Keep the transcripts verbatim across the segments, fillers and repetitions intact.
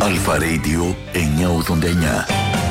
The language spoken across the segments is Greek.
Αλφα Radio εννιακόσια ογδόντα εννιά.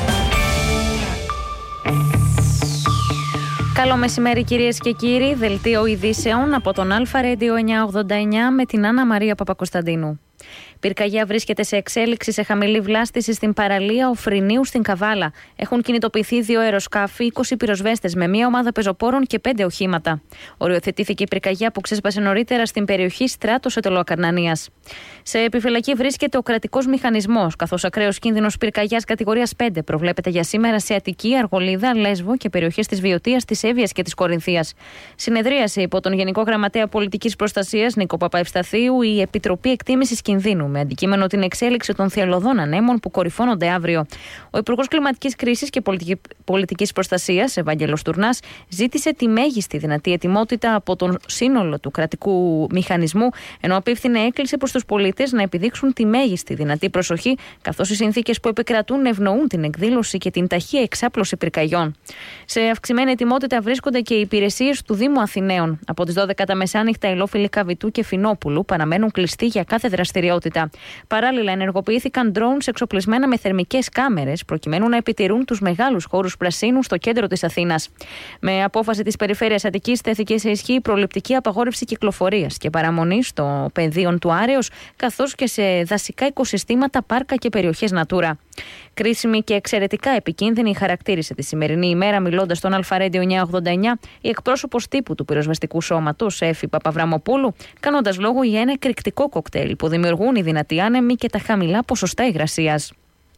Καλό μεσημέρι κυρίες και κύριοι, δελτίο ειδήσεων από τον Αλφα Radio εννιακόσια ογδόντα εννιά με την Άννα Μαρία Παπακοσταντίνου. Πυρκαγιά βρίσκεται σε εξέλιξη σε χαμηλή βλάστηση στην παραλία Οφρινίου στην Καβάλα. Έχουν κινητοποιηθεί δύο αεροσκάφη, είκοσι πυροσβέστες με μία ομάδα πεζοπόρων και πέντε οχήματα. Οριοθετήθηκε η πυρκαγιά που ξέσπασε νωρίτερα στην περιοχή Στράτος Ετωλοακαρνανίας. Σε επιφυλακή βρίσκεται ο κρατικός μηχανισμός, καθώς ακραίος κίνδυνος πυρκαγιάς κατηγορίας πέντε προβλέπεται για σήμερα σε Αττική, Αργολίδα, Λέσβο και περιοχές της Βιωτίας, της Εύβοιας και της Κορινθίας. Συνεδρίασε υπό τον Γενικό Γραμματέα Πολιτικής Προστασίας Νίκο Παπαευσταθίου η Επιτροπή Εκτίμησης Κινδύνου, με αντικείμενο την εξέλιξη των θειαλωδών ανέμων που κορυφώνονται αύριο. Ο Υπουργός Κλιματικής Κρίσης και Πολιτικής Προστασίας, Ευάγγελος Τουρνάς, ζήτησε τη μέγιστη δυνατή ετοιμότητα από τον σύνολο του κρατικού μηχανισμού, ενώ απίφθινε έκκληση προς τους πολίτες να επιδείξουν τη μέγιστη δυνατή προσοχή, καθώς οι συνθήκες που επικρατούν ευνοούν την εκδήλωση και την ταχεία εξάπλωση πυρκαγιών. Σε αυξημένη ετοιμότητα βρίσκονται και οι υπηρεσίες του Δήμου Αθηναίων. Από τις δώδεκα τα μεσάνυχτα, οι λόφιλοι Καβιτού και Φινόπουλου παραμένουν κλειστοί για κάθε δραστηριότητα. Παράλληλα, ενεργοποιήθηκαν drones εξοπλισμένα με θερμικές κάμερες, προκειμένου να επιτηρούν τους μεγάλους χώρους πρασίνου στο κέντρο της Αθήνας. Με απόφαση της Περιφέρειας Αττικής, τέθηκε σε ισχύ προληπτική απαγόρευση κυκλοφορίας και παραμονή στο πεδίο του Άρεως, καθώς και σε δασικά οικοσυστήματα, πάρκα και περιοχές Natura. Κρίσιμη και εξαιρετικά επικίνδυνη χαρακτήρισε τη σημερινή ημέρα, μιλώντας στον Αλφα Radio εννιακόσια ογδόντα εννιά, η εκπρόσωπος τύπου του πυροσβεστικού σώματος, Εφη Παπαβραμοπούλου, κάνοντας λόγο για ένα εκρηκτικό κοκτέιλ που δημιουργούν οι δυνατοί άνεμοι και τα χαμηλά ποσοστά υγρασίας.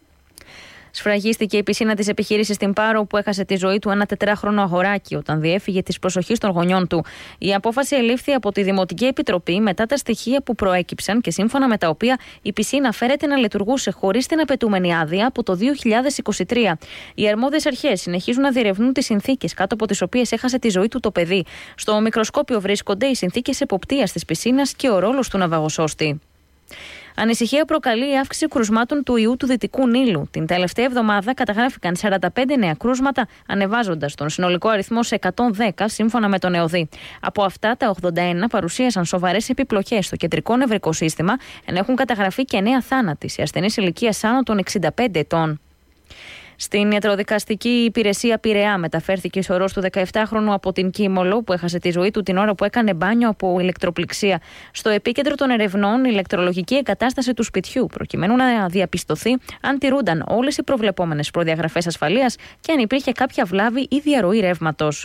Σφραγίστηκε η πισίνα της επιχείρησης στην Πάρο, που έχασε τη ζωή του ένα τετράχρονο αγοράκι όταν διέφυγε της προσοχής των γονιών του. Η απόφαση ελήφθη από τη Δημοτική Επιτροπή μετά τα στοιχεία που προέκυψαν και σύμφωνα με τα οποία η πισίνα φέρεται να λειτουργούσε χωρίς την απαιτούμενη άδεια από το δύο χιλιάδες είκοσι τρία. Οι αρμόδιες αρχές συνεχίζουν να διερευνούν τις συνθήκες κάτω από τις οποίες έχασε τη ζωή του το παιδί. Στο μικροσκόπιο βρίσκονται οι συνθήκες εποπτείας της πισίνας και ο ρόλος του ναυαγοσώστη. Ανησυχία προκαλεί η αύξηση κρουσμάτων του ιού του Δυτικού Νείλου. Την τελευταία εβδομάδα καταγράφηκαν σαράντα πέντε νέα κρούσματα, ανεβάζοντας τον συνολικό αριθμό σε εκατόν δέκα σύμφωνα με τον ΕΟΔΗ. Από αυτά, τα ογδόντα ένα παρουσίασαν σοβαρές επιπλοκές στο κεντρικό νευρικό σύστημα, ενώ έχουν καταγραφεί και νέα θάνατοι σε ασθενείς ηλικίας άνω των εξήντα πέντε ετών. Στην ιατροδικαστική υπηρεσία Πειραιά μεταφέρθηκε η σωρός του δεκαεπτάχρονου από την Κίμολο, που έχασε τη ζωή του την ώρα που έκανε μπάνιο από ηλεκτροπληξία. Στο επίκεντρο των ερευνών, η ηλεκτρολογική εγκατάσταση του σπιτιού, προκειμένου να διαπιστωθεί αν τηρούνταν όλες οι προβλεπόμενες προδιαγραφές ασφαλείας και αν υπήρχε κάποια βλάβη ή διαρροή ρεύματος.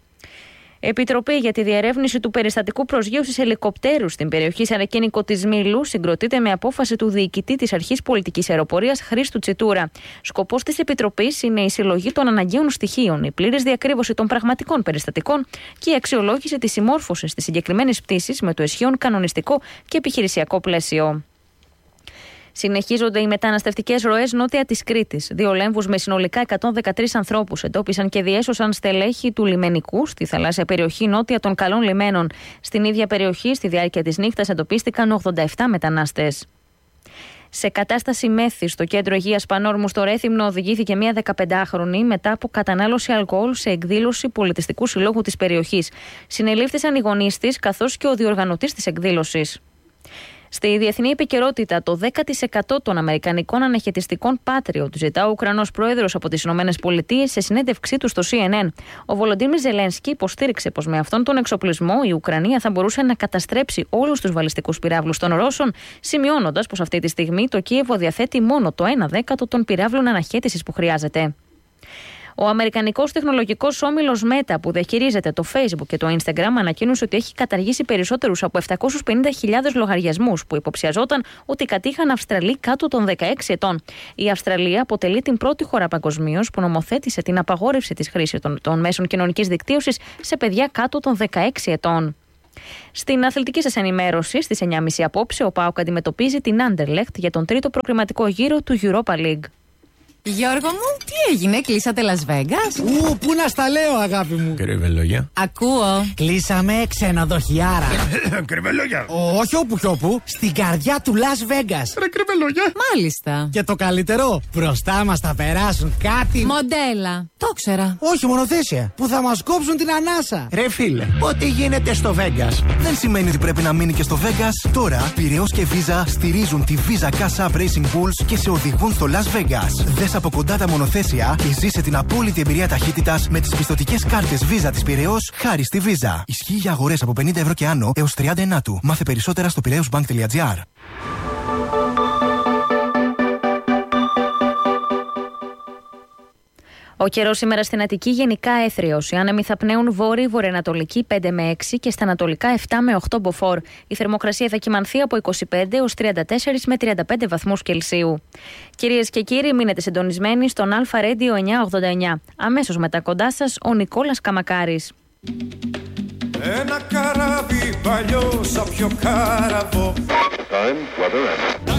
Επιτροπή για τη διερεύνηση του περιστατικού προσγείωσης ελικοπτέρου στην περιοχή Σαρακίνικο της Μήλου συγκροτείται με απόφαση του διοικητή της Αρχής Πολιτικής Αεροπορίας Χρήστου Τσιτούρα. Σκοπός της Επιτροπής είναι η συλλογή των αναγκαίων στοιχείων, η πλήρης διακρύβωση των πραγματικών περιστατικών και η αξιολόγηση της συμμόρφωσης της συγκεκριμένης πτήσης με το ισχύον κανονιστικό και επιχειρησιακό πλαίσιο. Συνεχίζονται οι μεταναστευτικές ροές νότια της Κρήτης. Δύο λέμβους με συνολικά εκατόν δεκατρείς ανθρώπους εντόπισαν και διέσωσαν στελέχη του λιμενικού στη θαλάσσια περιοχή νότια των Καλών Λιμένων. Στην ίδια περιοχή, στη διάρκεια της νύχτας, εντοπίστηκαν ογδόντα επτά μετανάστες. Σε κατάσταση μέθη στο κέντρο υγείας Πανόρμου στο Ρέθυμνο οδηγήθηκε μια δεκαπεντάχρονη μετά από κατανάλωση αλκοόλ σε εκδήλωση πολιτιστικού συλλόγου της περιοχής. Συνελήφθησαν οι γονείς της καθώς και ο διοργανωτής της εκδήλωσης. Στη διεθνή επικαιρότητα, το δέκα τοις εκατό των αμερικανικών αναχαιτιστικών Patriot ζητά ο Ουκρανός πρόεδρος από τις ΗΠΑ σε συνέντευξή του στο Σι Εν Εν. Ο Βολοντίμιρ Ζελένσκι υποστήριξε πως με αυτόν τον εξοπλισμό η Ουκρανία θα μπορούσε να καταστρέψει όλους τους βαλιστικούς πυράβλους των Ρώσων, σημειώνοντας πως αυτή τη στιγμή το Κίεβο διαθέτει μόνο το ένα δέκατο των πυράβλων αναχαίτησης που χρειάζεται. Ο αμερικανικός τεχνολογικός όμιλος Meta, που διαχειρίζεται το Facebook και το Instagram, ανακοίνωσε ότι έχει καταργήσει περισσότερους από επτακόσιους πενήντα χιλιάδες λογαριασμούς που υποψιαζόταν ότι κατήχαν Αυστραλοί κάτω των δεκαέξι ετών. Η Αυστραλία αποτελεί την πρώτη χώρα παγκοσμίως που νομοθέτησε την απαγόρευση της χρήσης των, των μέσων κοινωνικής δικτύωσης σε παιδιά κάτω των δεκαέξι ετών. Στην αθλητική σας ενημέρωση, στις εννιά και μισή απόψε, ο ΠΑΟΚ αντιμετωπίζει την Anderlecht για τον τρίτο προκριματικό γύρο του Europa League. Γιώργο μου, τι έγινε, κλείσατε Las Vegas? Ου, πού να στα λέω, αγάπη μου. Κρυβελόγια. Ακούω. Κλείσαμε ξενοδοχιάρα. Κρυβελόγια. Όχι όπου κι όπου, στην καρδιά του Las Vegas. Ρε κρυβελόγια. Μάλιστα. Και το καλύτερο, μπροστά μας θα περάσουν κάτι. Μοντέλα. Το ξέρα. Όχι, μονοθέσια. Που θα μας κόψουν την ανάσα. Ρε φίλε, ό,τι γίνεται στο Vegas δεν σημαίνει ότι πρέπει να μείνει και στο Vegas. Τώρα, Πειραιώς και Visa στηρίζουν τη Visa Cash App Racing Bulls και σε οδηγούν στο Las Vegas. Δες από κοντά τα μονοθέσια και ζήσε την απόλυτη εμπειρία ταχύτητας με τις πιστωτικές κάρτες Visa της Πειραιώς χάρη στη Visa. Ισχύει για αγορές από πενήντα ευρώ και άνω έως τριάντα ενάτου. Μάθε περισσότερα στο πειραιώσμπανκ τελεία τζι άρ. Ο καιρός σήμερα στην Αττική γενικά έθριος. Οι άνεμοι θα πνέουν βόρειο-βορειοανατολική πέντε με έξι και στα ανατολικά επτά με οκτώ μποφόρ. Η θερμοκρασία θα κυμανθεί από είκοσι πέντε έως τριάντα τέσσερα με τριάντα πέντε βαθμούς Κελσίου. Κυρίες και κύριοι, μείνετε συντονισμένοι στον Αλφα Radio εννιακόσια ογδόντα εννιά. Αμέσως μετά κοντά σας ο Νικόλας Καμακάρης. Ένα καράβι παλιό σαν πιο κάραβο.